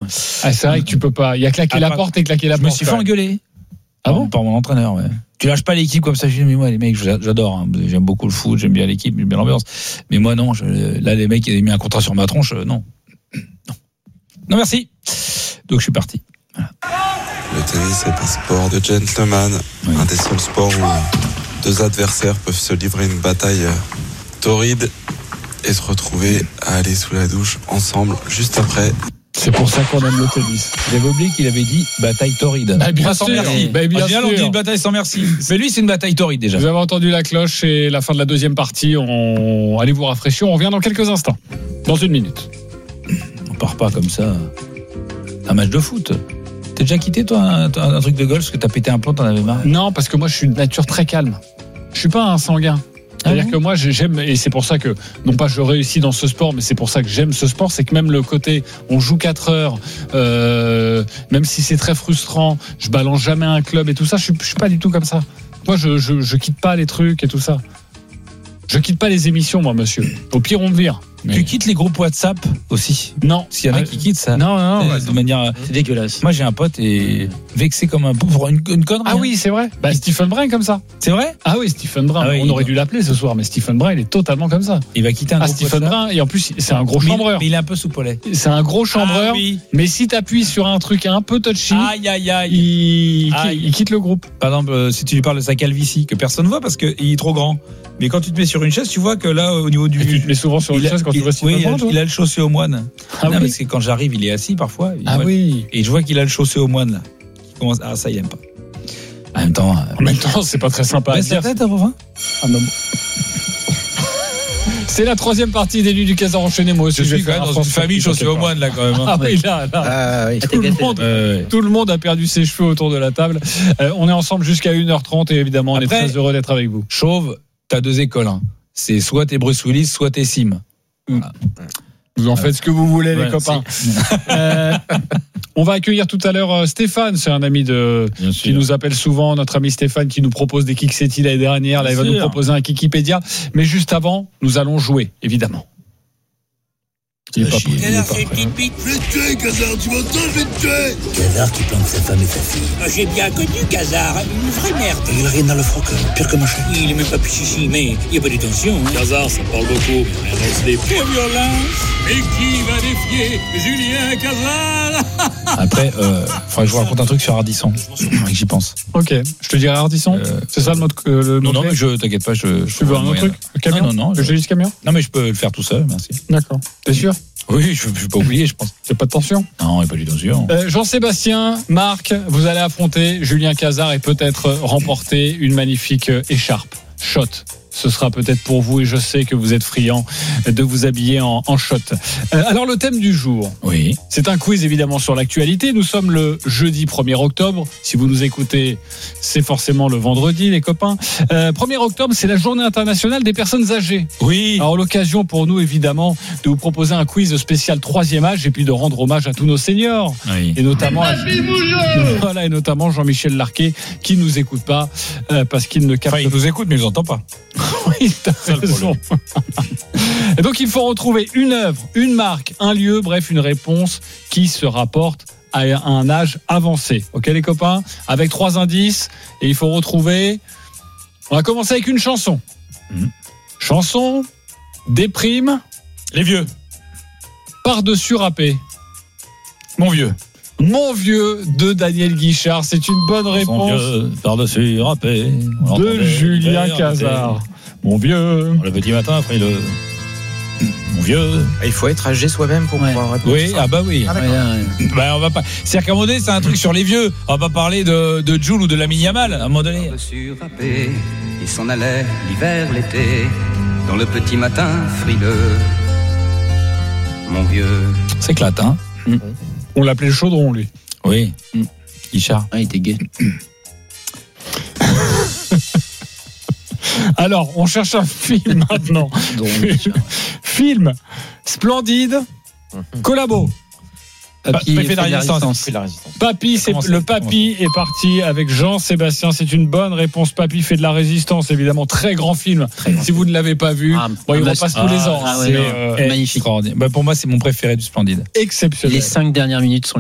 Ah, c'est vrai que tu peux pas. Il y a claquer la porte et claquer la porte. Je me suis fait engueuler. Ah bon? Par mon entraîneur, ouais. Tu lâches pas l'équipe comme ça. Je dis, mais moi, les mecs, j'adore. Hein. J'aime beaucoup le foot, j'aime bien l'équipe, j'aime bien l'ambiance. Mais moi, non. Là, les mecs, ils avaient mis un contrat sur ma tronche. Non, merci. Donc, je suis parti. Voilà. Le tennis est un sport de gentleman. Oui. Un des seuls sports où deux adversaires peuvent se livrer une bataille torride et se retrouver à aller sous la douche ensemble juste après. C'est pour ça qu'on aime le tennis. J'avais oublié qu'il avait dit bataille torride. Bien sûr. Merci. Bien sûr. On dit une bataille sans merci. Mais lui, c'est une bataille torride déjà. Vous avez entendu la cloche et la fin de la deuxième partie. Allez vous rafraîchir. On revient dans quelques instants. Dans 1 minute. On part pas comme ça. Un match de foot. T'es déjà quitté, toi, un truc de golf parce que t'as pété un plomb, t'en avais marre? Non, parce que moi, je suis de nature très calme. Je suis pas un sanguin. C'est-à-dire que moi, j'aime, et c'est pour ça que, non pas je réussis dans ce sport, mais c'est pour ça que j'aime ce sport, c'est que même le côté, on joue 4 heures, même si c'est très frustrant, je balance jamais un club et tout ça, je suis pas du tout comme ça. Moi, je quitte pas les trucs et tout ça. Je quitte pas les émissions, moi, monsieur. Au pire, on me vire. Mais... Tu quittes les groupes WhatsApp aussi? Non. S'il y en a qui quittent ça. Non. De manière. C'est dégueulasse. Moi, j'ai un pote et vexé comme un pour une connerie. Ah oui, c'est vrai. Stephen Brun comme ça. C'est vrai? Ah oui, Stephen Brun. On aurait dû l'appeler ce soir, mais Stephen Brun, il est totalement comme ça. Il va quitter un groupe Stephen Brun, et en plus, c'est un gros chambreur. Mais il est un peu soupolé. C'est un gros chambreur. Oui. Mais si t'appuies sur un truc un peu touchy, il quitte le groupe. Par exemple, si tu lui parles de sa calvitie, que personne ne voit parce qu'il est trop grand. Mais quand tu te mets sur une chaise, tu vois que là, au niveau du. Et tu te mets souvent sur une chaise quand tu vois Stephen Brun. Il a le chaussé au moine. Ah oui. Parce que quand j'arrive, il est assis parfois. Oui. Et je vois qu'il a le chaussé au moine là. Il commence. Ah, ça, il aime pas. En même temps, c'est pas très sympa à dire. C'est la 3e partie des Nuits du Casar enchaîné. Moi aussi, je suis quand même dans une famille chaussée au moine là quand même. Ah oui, là. Tout le monde a perdu ses cheveux autour de la table. On est ensemble jusqu'à 1h30 et évidemment, on est très heureux d'être avec vous. Chauve, t'as 2 écoles. Hein. C'est soit t'es Bruce Willis, soit t'es Sim. Voilà. Vous en faites ce que vous voulez, les copains. On va accueillir tout à l'heure Stéphane, c'est un ami qui nous appelle souvent, notre ami Stéphane qui nous propose des Kiksetti l'année dernière. Là, il va nous proposer un Kikipédia. Mais juste avant, nous allons jouer, évidemment. Il est pas prêt. Casar, c'est petite bite. Je vais te tuer, Casar, tu m'entends, je vais te tuer. Casar qui plante sa femme et sa fille. J'ai bien connu Casar, une vraie merde. Il a rien dans le froc, pire que machin. Il est même pas pichichi, mais il n'y a pas de tension. Hein. Casar, ça parle beaucoup, mais rien dans ce dépôt. Pour violence, mais qui va défier Julien Casar? Après, faudrait que je vous raconte un truc sur Ardisson. J'y pense. Ok, je te dirai Ardisson. C'est ça le mode. Non, mais t'inquiète pas. Tu veux un autre truc? Le camion? Non. Je dis camion? Non, mais je peux le faire tout seul, merci. D'accord. T'es sûr? Oui, je ne vais pas oublier, je pense. Il n'y a pas de tension? Non, il n'y a pas de tension. Jean-Sébastien, Marc, vous allez affronter Julien Casar et peut-être remporter une magnifique écharpe. Shot. Ce sera peut-être pour vous et je sais que vous êtes friand de vous habiller en shot. Alors le thème du jour, oui. C'est un quiz évidemment sur l'actualité. Nous sommes le jeudi 1er octobre. Si vous nous écoutez, c'est forcément le vendredi les copains. 1er octobre, c'est la journée internationale des personnes âgées. Oui. Alors l'occasion pour nous évidemment de vous proposer un quiz spécial 3e âge et puis de rendre hommage à tous nos seniors. Oui. Et notamment et notamment Jean-Michel Larquet qui ne nous écoute pas parce qu'il ne capte. Enfin, il nous écoute mais il nous entend pas. Oui, t'as raison. Et donc il faut retrouver une œuvre, une marque, un lieu, bref une réponse qui se rapporte à un âge avancé. Ok les copains? Avec 3 indices et il faut retrouver. On va commencer avec une chanson. Chanson, déprime, les vieux. Par-dessus râpé. Mon vieux de Daniel Guichard, c'est une bonne réponse. Vieux, par-dessus râpé. De Julien Casar. Mon vieux. Le petit matin après le. Mon vieux. Il faut être âgé soi-même pour pouvoir répondre. Oui, oui. On va pas. C'est-à-dire qu'à un moment donné, c'est un truc sur les vieux. On va pas parler de Jules ou de Lamine Yamal. À un moment donné. Par-dessus râpé, il s'en allait l'hiver, l'été, dans le petit matin frileux. Mon vieux. C'est éclate, hein. On l'appelait le chaudron, lui. Oui. Guichard. Il était gay. Alors, on cherche un film maintenant. Film splendide, collabo. Papy fait de la résistance. Papy, le Papy est parti avec Jean-Sébastien. C'est une bonne réponse. Papy fait de la résistance, évidemment. Très grand film. Si vous ne l'avez pas vu, il repasse tous les ans. Magnifique. Pour moi, c'est mon préféré du Splendide. Exceptionnel. Les 5 dernières minutes sont